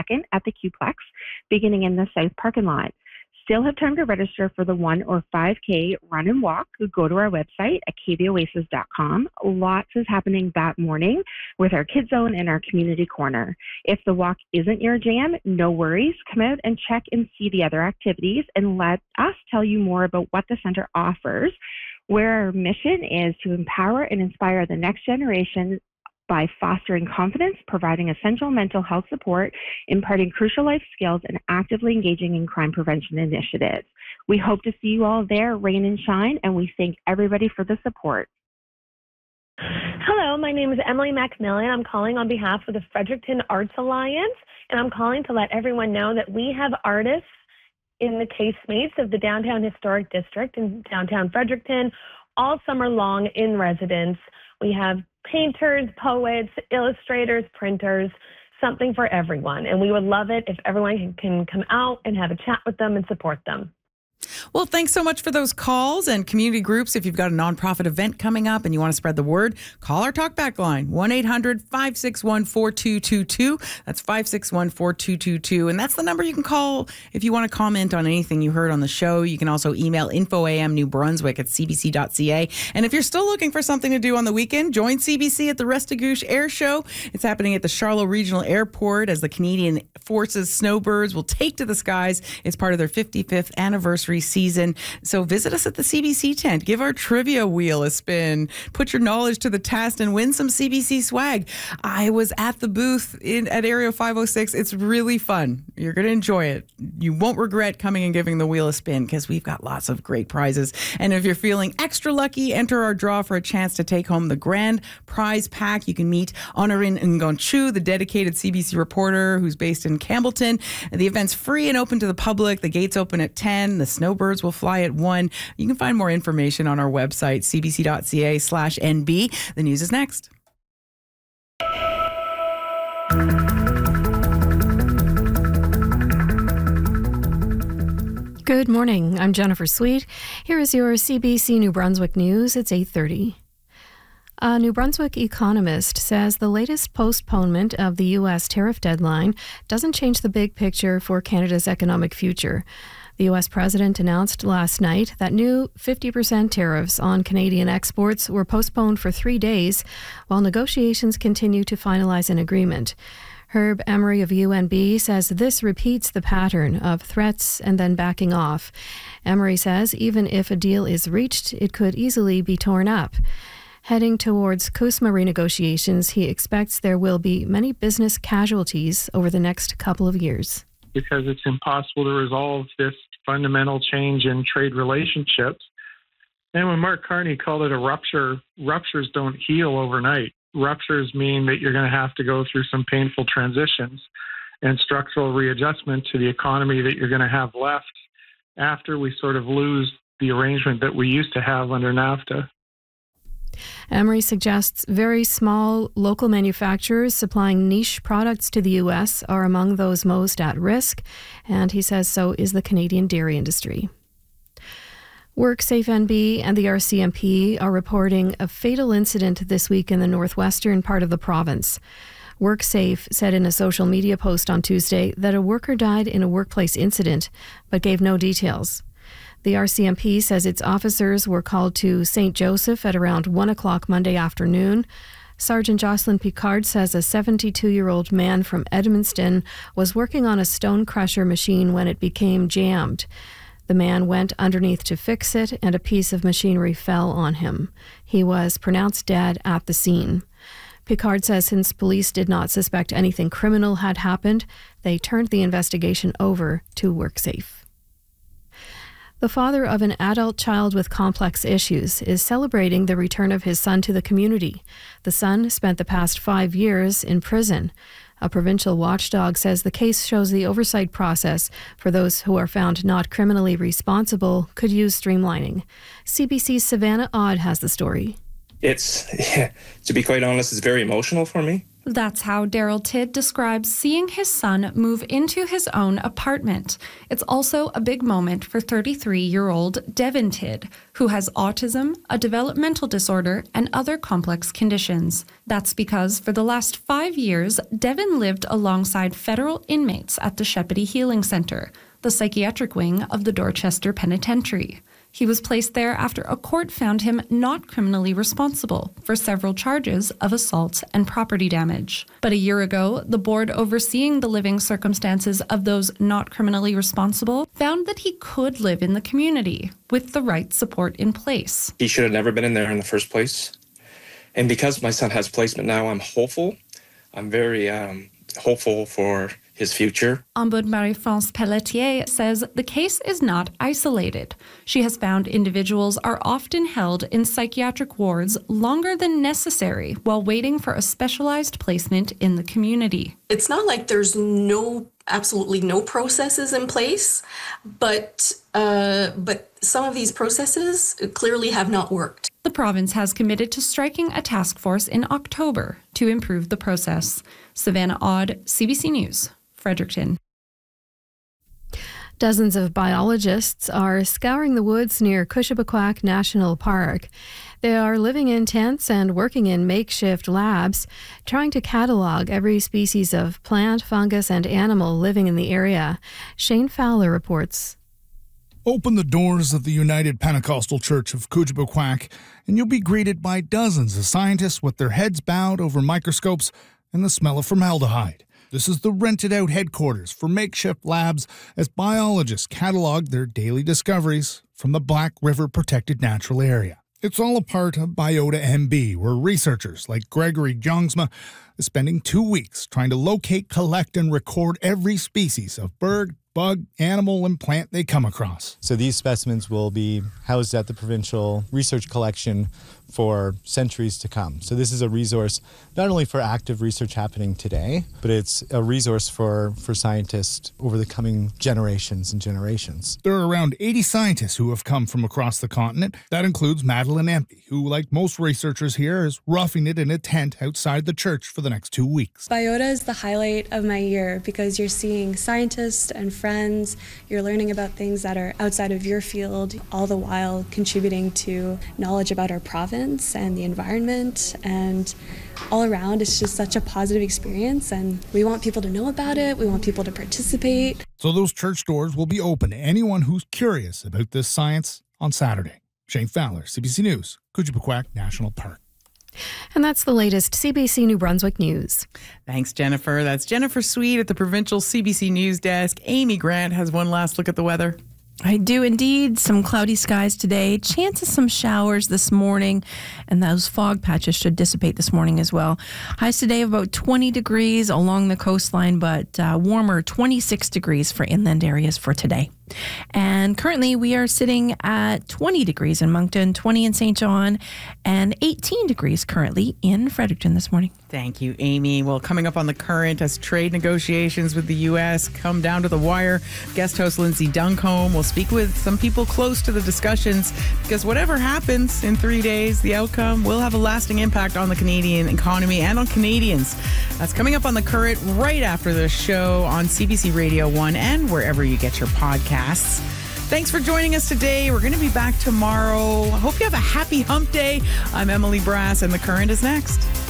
2nd at the Qplex, beginning in the South parking lot. Still have time to register for the 1 or 5K run and walk. Go to our website, acadiaoasis.com. Lots is happening that morning with our Kids Zone and our Community Corner. If the walk isn't your jam, no worries. Come out and check and see the other activities and let us tell you more about what the centre offers, where our mission is to empower and inspire the next generation by fostering confidence, providing essential mental health support, imparting crucial life skills, and actively engaging in crime prevention initiatives. We hope to see you all there, rain and shine, and we thank everybody for the support. Hello, my name is Emily McMillan. I'm calling on behalf of the Fredericton Arts Alliance, and I'm calling to let everyone know that we have artists in the casemates of the Downtown Historic District in downtown Fredericton all summer long in residence. We have painters, poets, illustrators, printers, something for everyone. And we would love it if everyone can come out and have a chat with them and support them. Well, thanks so much for those calls and community groups. If you've got a nonprofit event coming up and you want to spread the word, call our talkback line, 1-800-561-4222. That's 561-4222. And that's the number you can call if you want to comment on anything you heard on the show. You can also email infoamnewbrunswick@cbc.ca. And if you're still looking for something to do on the weekend, join CBC at the Restigouche Air Show. It's happening at the Charlotte Regional Airport as the Canadian Forces Snowbirds will take to the skies. It's part of their 55th anniversary season. So visit us at the CBC tent. Give our trivia wheel a spin. Put your knowledge to the test and win some CBC swag. I was at the booth at Area 506. It's really fun. You're going to enjoy it. You won't regret coming and giving the wheel a spin because we've got lots of great prizes. And if you're feeling extra lucky, enter our draw for a chance to take home the grand prize pack. You can meet Honorin Ngonchu, the dedicated CBC reporter who's based in Campbellton. The event's free and open to the public. The gates open at 10. The snowbirds will fly at 1. You can find more information on our website, cbc.ca/NB. The news is next. Good morning. I'm Jennifer Sweet. Here is your CBC New Brunswick news. It's 8:30. A New Brunswick economist says the latest postponement of the U.S. tariff deadline doesn't change the big picture for Canada's economic future. The U.S. president announced last night that new 50% tariffs on Canadian exports were postponed for 3 days while negotiations continue to finalize an agreement. Herb Emery of UNB says this repeats the pattern of threats and then backing off. Emery says even if a deal is reached, it could easily be torn up. Heading towards CUSMA renegotiations, he expects there will be many business casualties over the next couple of years. Because it's impossible to resolve this fundamental change in trade relationships. And when Mark Carney called it a rupture, ruptures don't heal overnight. Ruptures mean that you're going to have to go through some painful transitions and structural readjustment to the economy that you're going to have left after we sort of lose the arrangement that we used to have under NAFTA. Emery suggests very small local manufacturers supplying niche products to the U.S. are among those most at risk, and he says so is the Canadian dairy industry. WorkSafe NB and the RCMP are reporting a fatal incident this week in the northwestern part of the province. WorkSafe said in a social media post on Tuesday that a worker died in a workplace incident, but gave no details. The RCMP says its officers were called to St. Joseph at around 1 o'clock Monday afternoon. Sergeant Jocelyn Picard says a 72-year-old man from Edmundston was working on a stone crusher machine when it became jammed. The man went underneath to fix it, and a piece of machinery fell on him. He was pronounced dead at the scene. Picard says since police did not suspect anything criminal had happened, they turned the investigation over to WorkSafe. The father of an adult child with complex issues is celebrating the return of his son to the community. The son spent the past 5 years in prison. A provincial watchdog says the case shows the oversight process for those who are found not criminally responsible could use streamlining. CBC's Savannah Odd has the story. It's, to be quite honest, it's very emotional for me. That's how Daryl Tidd describes seeing his son move into his own apartment. It's also a big moment for 33-year-old Devin Tidd, who has autism, a developmental disorder, and other complex conditions. That's because for the last 5 years, Devin lived alongside federal inmates at the Shepparton Healing Center, the psychiatric wing of the Dorchester Penitentiary. He was placed there after a court found him not criminally responsible for several charges of assault and property damage. But a year ago, the board overseeing the living circumstances of those not criminally responsible found that he could live in the community with the right support in place. He should have never been in there in the first place. And because my son has placement now, I'm hopeful. I'm very hopeful for his future. Ombudsman Marie-France Pelletier says the case is not isolated. She has found individuals are often held in psychiatric wards longer than necessary while waiting for a specialized placement in the community. It's not like there's absolutely no processes in place, but some of these processes clearly have not worked. The province has committed to striking a task force in October to improve the process. Savannah Odd, CBC News, Fredericton. Dozens of biologists are scouring the woods near Kushabaquack National Park. They are living in tents and working in makeshift labs, trying to catalog every species of plant, fungus, and animal living in the area. Shane Fowler reports. Open the doors of the United Pentecostal Church of Kushabaquack, and you'll be greeted by dozens of scientists with their heads bowed over microscopes and the smell of formaldehyde. This is the rented-out headquarters for makeshift labs as biologists catalog their daily discoveries from the Black River Protected Natural Area. It's all a part of Biota MB, where researchers like Gregory Jongsma is spending 2 weeks trying to locate, collect, and record every species of bird, bug, animal, and plant they come across. So these specimens will be housed at the provincial research collection for centuries to come. So this is a resource not only for active research happening today, but it's a resource for scientists over the coming generations and generations. There are around 80 scientists who have come from across the continent. That includes Madeline Empey, who, like most researchers here, is roughing it in a tent outside the church for the next 2 weeks. Biota is the highlight of my year because you're seeing scientists and friends, you're learning about things that are outside of your field, all the while contributing to knowledge about our province and the environment, and all around it's just such a positive experience, and we want people to know about it, we want people to participate. So those church doors will be open to anyone who's curious about this science on Saturday. Shane Fowler, CBC News, Kushabaquack National Park. And that's the latest CBC New Brunswick news. Thanks, Jennifer. That's Jennifer Sweet at the provincial CBC News desk. Amy Grant has one last look at the weather. I do indeed. Some cloudy skies today. Chance of some showers this morning, and those fog patches should dissipate this morning as well. Highs today of about 20 degrees along the coastline, but warmer 26 degrees for inland areas for today. And currently we are sitting at 20 degrees in Moncton, 20 in St. John, and 18 degrees currently in Fredericton this morning. Thank you, Amy. Well, coming up on The Current, as trade negotiations with the U.S. come down to the wire, guest host Lindsay Duncombe will speak with some people close to the discussions, because whatever happens in 3 days, the outcome will have a lasting impact on the Canadian economy and on Canadians. That's coming up on The Current right after the show on CBC Radio 1 and wherever you get your podcasts. Thanks for joining us today. We're going to be back tomorrow. I hope you have a happy hump day. I'm Emily Brass, and The Current is next.